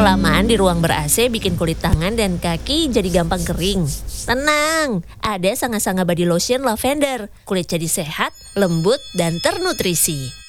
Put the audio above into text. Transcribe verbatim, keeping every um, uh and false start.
Kelamaan di ruang ber-A C bikin kulit tangan dan kaki jadi gampang kering. Tenang, ada Sanga Sanga Body Lotion Lavender. Kulit jadi sehat, lembut, dan ternutrisi.